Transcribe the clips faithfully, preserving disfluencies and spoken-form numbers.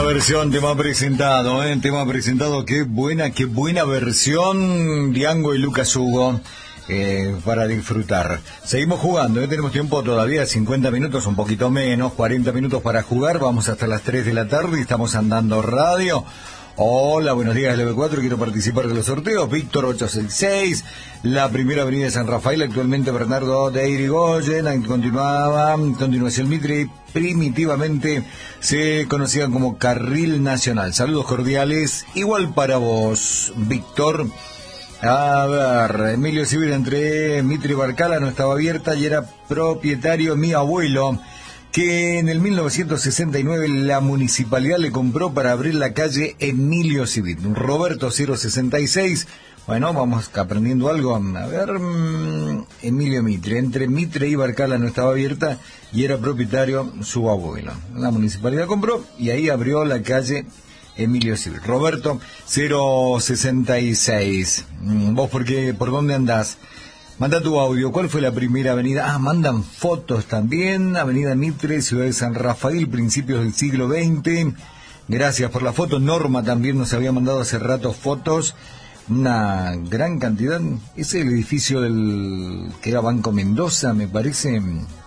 versión, tema presentado, ¿eh? Tema presentado, qué buena, qué buena versión, Diango y Lucas Hugo, eh, para disfrutar. Seguimos jugando, ¿eh? Tenemos tiempo todavía, cincuenta minutos, un poquito menos, cuarenta minutos para jugar, vamos hasta las tres de la tarde y estamos andando radio. Hola, buenos días, L B cuatro, quiero participar de los sorteos, Víctor ocho seis seis, la primera avenida de San Rafael, actualmente Bernardo de Irigoyen, continuaba, continuación Mitre, primitivamente se conocían como Carril Nacional. Saludos cordiales, igual para vos, Víctor. A ver, Emilio Civil entre Mitre y Barcala no estaba abierta y era propietario mi abuelo, que en el mil novecientos sesenta y nueve la municipalidad le compró para abrir la calle Emilio Civit. Roberto cero sesenta y seis, bueno, vamos aprendiendo algo. A ver, Emilio Mitre, entre Mitre y Barcala no estaba abierta y era propietario su abuelo. La municipalidad compró y ahí abrió la calle Emilio Civit. Roberto cero sesenta y seis, vos por qué, por dónde andás? Manda tu audio, ¿cuál fue la primera avenida? Ah, mandan fotos también, Avenida Mitre, Ciudad de San Rafael, principios del siglo veinte. Gracias por la foto. Norma también nos había mandado hace rato fotos, una gran cantidad. Ese es el edificio del que era Banco Mendoza, me parece,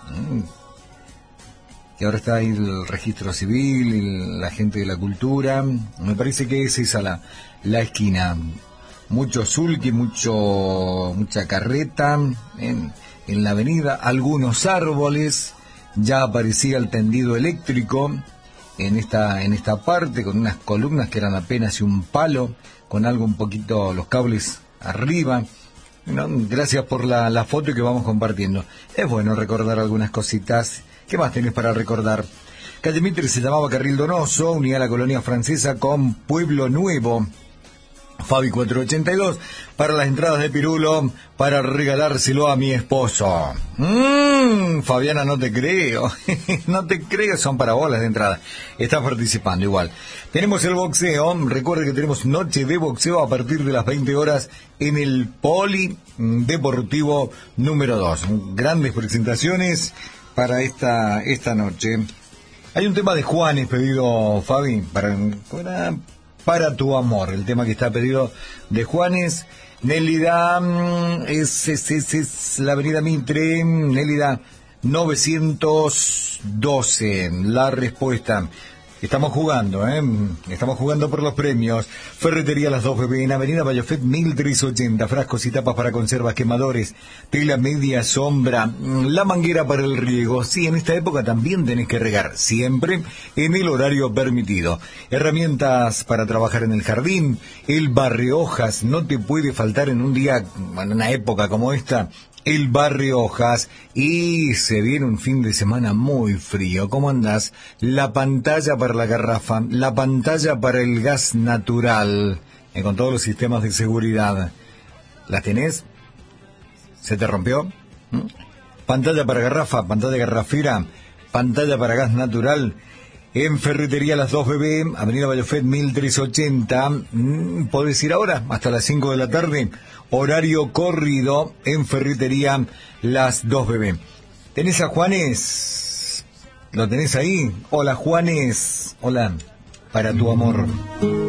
que ahora está ahí el registro civil, y la gente de la cultura. Me parece que es esa la, la esquina. Mucho sulky, mucho, mucha carreta en, en la avenida, algunos árboles, ya aparecía el tendido eléctrico en esta, en esta parte, con unas columnas que eran apenas un palo, con algo un poquito, los cables arriba. ¿No? Gracias por la, la foto que vamos compartiendo. Es bueno recordar algunas cositas. ¿Qué más tenés para recordar? Calle Mitre se llamaba Carril Donoso, unía la colonia francesa con Pueblo Nuevo. Fabi cuatrocientos ochenta y dos, para las entradas de Pirulo, para regalárselo a mi esposo. Mmm, Fabiana, no te creo, no te creo, son para vos las entradas. Estás participando igual. Tenemos el boxeo, recuerde que tenemos noche de boxeo a partir de las veinte horas en el Polideportivo número dos. Grandes presentaciones para esta, esta noche. Hay un tema de Juanes pedido, Fabi, para... para Para tu amor, el tema que está pedido de Juanes. Nélida, es, es, es, es la avenida Mitre, Nélida novecientos doce, la respuesta. Estamos jugando, ¿eh? Estamos jugando por los premios. Ferretería Las Dos Bebé en Avenida Bayofet mil trescientos ochenta. Frascos y tapas para conservas, quemadores, tela media sombra, la manguera para el riego. Sí, en esta época también tenés que regar, siempre en el horario permitido. Herramientas para trabajar en el jardín, el barrehojas, no te puede faltar en un día, en una época como esta, el barrehojas. Y se viene un fin de semana muy frío. ¿Cómo andás? La pantalla para la garrafa, la pantalla para el gas natural, eh, con todos los sistemas de seguridad. ¿La tenés? ¿Se te rompió? ¿Mm? Pantalla para garrafa, pantalla garrafera, pantalla para gas natural. En Ferretería Las Dos Bebé, Avenida Bayofet mil trescientos ochenta. Mm, podés ir ahora, hasta las cinco de la tarde. Horario corrido en Ferretería Las Dos Bebé. ¿Tenés a Juanes? ¿Lo tenés ahí? Hola, Juanes. Hola, para tu amor.